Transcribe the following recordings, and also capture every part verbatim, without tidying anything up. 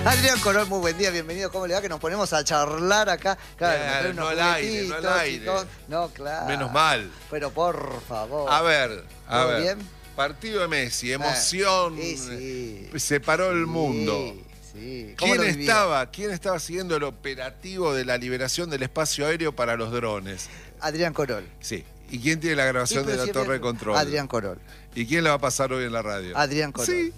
Adrián Corol, muy buen día, bienvenido. ¿Cómo le va? Que nos ponemos a charlar acá. Claro, eh, no al aire, no al aire. Chicos. No, claro. Menos mal. Pero por favor. A ver, a ver. ¿Bien? Partido de Messi, emoción. Sí, sí. Se paró el mundo. Sí. ¿Quién estaba, ¿Quién estaba siguiendo el operativo de la liberación del espacio aéreo para los drones? Adrián Corol. Sí. ¿Y quién tiene la grabación de la siempre... torre de control? Adrián Corol. ¿Y quién la va a pasar hoy en la radio? Adrián Corol. Sí.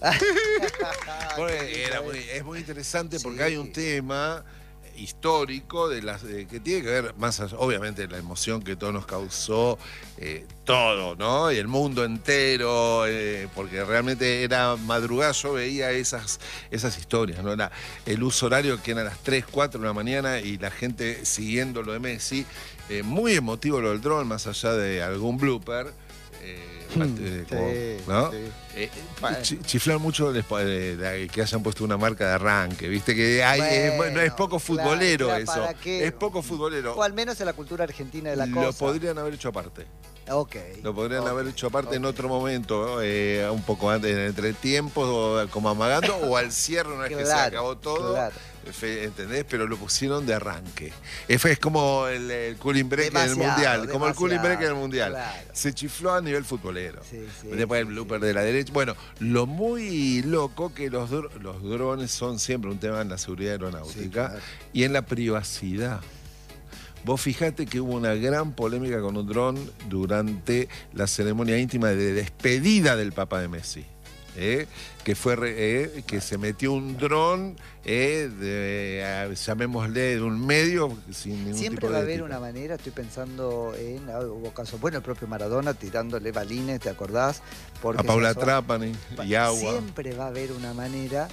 Era muy, es muy interesante porque sí. Hay un tema histórico de las de, que tiene que ver más allá, obviamente la emoción que todo nos causó eh, todo, ¿no? Y el mundo entero, eh, porque realmente era madrugada, yo veía esas, esas historias, ¿no? Era el uso horario que era a las tres, cuatro de la mañana y la gente siguiendo lo de Messi. Eh, muy emotivo lo del dron, más allá de algún blooper. Eh, Eh, como, sí, ¿no? Sí. Eh, bueno. ch Chiflar mucho de, de, de, que hayan puesto una marca de arranque, viste que hay, bueno, es, no es poco futbolero, claro, eso, es poco futbolero. O al menos en la cultura argentina de la cosa. Lo podrían haber hecho aparte. Ok. Lo podrían okay. haber hecho aparte okay. en otro momento, eh, un poco antes, en entretiempos, como amagando, o al cierre una vez claro, que se acabó todo. Claro. ¿Entendés? Pero lo pusieron de arranque. Es, es como el, el cooling break en el Mundial. Como el cooling break en el Mundial. Claro. Se chifló a nivel futbolero. Sí, sí, Después sí, el blooper sí. de la derecha. Bueno, lo muy loco que los, los drones son siempre un tema en la seguridad aeronáutica sí, claro. y en la privacidad. Vos fijate que hubo una gran polémica con un dron durante la ceremonia íntima de despedida del papá de Messi. Eh, que fue eh, que se metió un dron eh, de, eh, llamémosle de un medio sin ningún siempre tipo de va a haber ética. Una manera, estoy pensando en ah, hubo casos, bueno, el propio Maradona tirándole balines, ¿te acordás? Porque a Paula Trapani y agua. Siempre va a haber una manera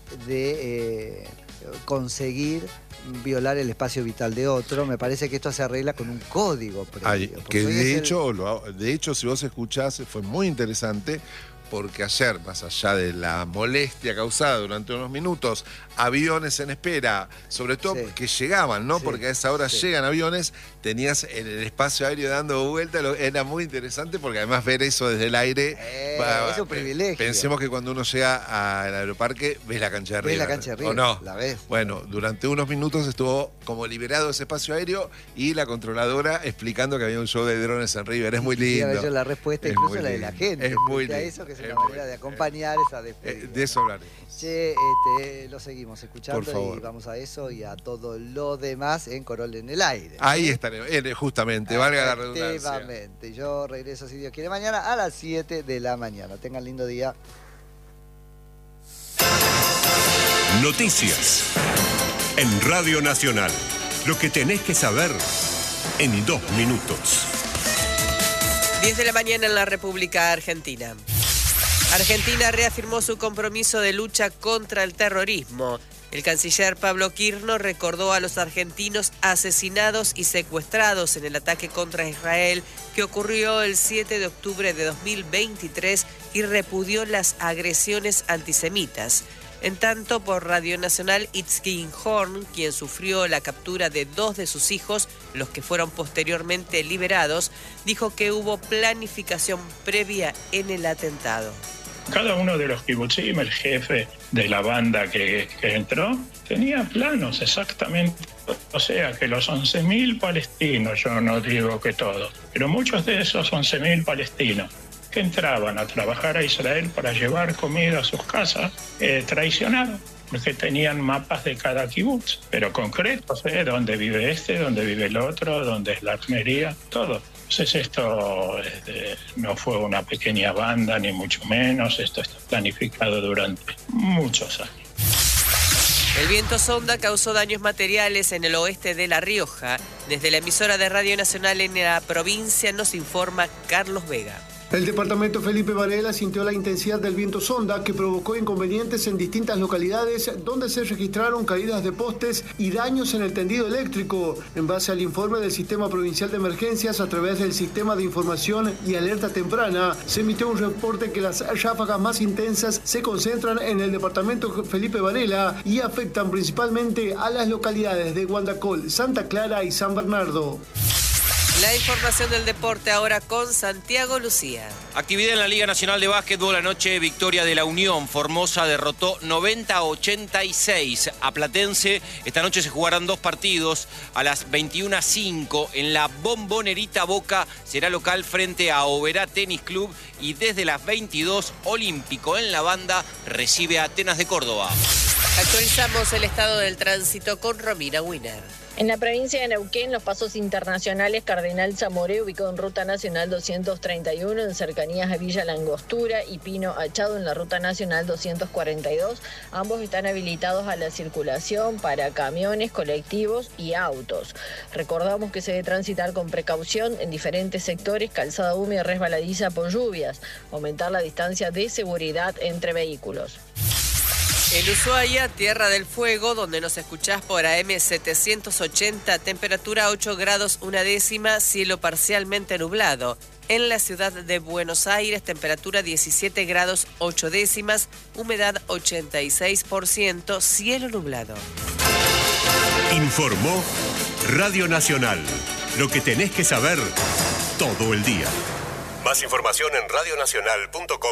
de eh, conseguir violar el espacio vital de otro. Me parece que esto se arregla con un código previo. Ay, que de hecho, el... lo, de hecho, si vos escuchás, fue muy interesante. Porque ayer, más allá de la molestia causada durante unos minutos, aviones en espera, sobre todo sí. que llegaban, ¿no? Sí. Porque a esa hora sí. llegan aviones, tenías en el espacio aéreo dando vuelta, era muy interesante porque además ver eso desde el aire... Eh, va, es un privilegio. Pensemos que cuando uno llega al aeroparque, ves la cancha de River. Ves la cancha de River, ¿o no? La ves. Bueno, durante unos minutos estuvo como liberado ese espacio aéreo y la controladora explicando que había un show de drones en River. Es muy lindo. Sí, la respuesta es incluso la de la gente. Es muy lindo. Eso que es una manera de acompañar esa despedida. De eso hablaremos. Che, este, lo seguimos escuchando y vamos a eso y a todo lo demás en Corol en el aire. Ahí ¿sí? estaremos, justamente, valga la redundancia. Efectivamente. Yo regreso, si Dios quiere, mañana a las siete de la mañana. Tengan lindo día. Noticias en Radio Nacional. Lo que tenés que saber en dos minutos. diez de la mañana en la República Argentina. Argentina reafirmó su compromiso de lucha contra el terrorismo. El canciller Pablo Quirno recordó a los argentinos asesinados y secuestrados en el ataque contra Israel que ocurrió el siete de octubre de dos mil veintitrés y repudió las agresiones antisemitas. En tanto, por Radio Nacional, Itzkin Horn, quien sufrió la captura de dos de sus hijos, los que fueron posteriormente liberados, dijo que hubo planificación previa en el atentado. Cada uno de los kibutzim, el jefe de la banda que, que entró, tenía planos exactamente. O sea que los once mil palestinos, yo no digo que todos, pero muchos de esos once mil palestinos que entraban a trabajar a Israel para llevar comida a sus casas, eh, traicionaron, porque tenían mapas de cada kibutz, pero concretos, ¿eh? Dónde vive este, dónde vive el otro, dónde es la armería, todo. Entonces esto este, no fue una pequeña banda, ni mucho menos, esto está planificado durante muchos años. El viento sonda causó daños materiales en el oeste de La Rioja. Desde la emisora de Radio Nacional en la provincia nos informa Carlos Vega. El departamento Felipe Varela sintió la intensidad del viento sonda que provocó inconvenientes en distintas localidades donde se registraron caídas de postes y daños en el tendido eléctrico. En base al informe del Sistema Provincial de Emergencias a través del Sistema de Información y Alerta Temprana, se emitió un reporte que las ráfagas más intensas se concentran en el departamento Felipe Varela y afectan principalmente a las localidades de Guandacol, Santa Clara y San Bernardo. La información del deporte ahora con Santiago Lucía. Actividad en la Liga Nacional de Básquetbol. Anoche, victoria de la Unión. Formosa derrotó noventa a ochenta y seis a Platense. Esta noche se jugarán dos partidos. A las veintiuna cinco en la Bombonerita Boca será local frente a Oberá Tenis Club. Y desde las veintidós, Olímpico en la Banda recibe a Atenas de Córdoba. Actualizamos el estado del tránsito con Romina Winer. En la provincia de Neuquén, los pasos internacionales Cardenal Zamoré, ubicado en Ruta Nacional doscientos treinta y uno, en cercanías a Villa Langostura, y Pino Achado, en la Ruta Nacional doscientos cuarenta y dos. Ambos están habilitados a la circulación para camiones, colectivos y autos. Recordamos que se debe transitar con precaución en diferentes sectores, calzada húmeda y resbaladiza por lluvias, aumentar la distancia de seguridad entre vehículos. En Ushuaia, Tierra del Fuego, donde nos escuchás por A M setecientos ochenta, temperatura ocho grados una décima, cielo parcialmente nublado. En la ciudad de Buenos Aires, temperatura diecisiete grados ocho décimas, humedad ochenta y seis por ciento, cielo nublado. Informó Radio Nacional. Lo que tenés que saber todo el día. Más información en radionacional punto com.